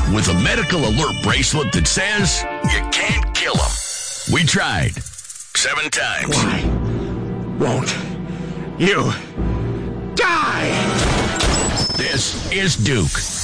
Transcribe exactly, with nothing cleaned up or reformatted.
with a medical alert bracelet that says you can't kill him. We tried. Seven times. Why won't you die? This is Duke.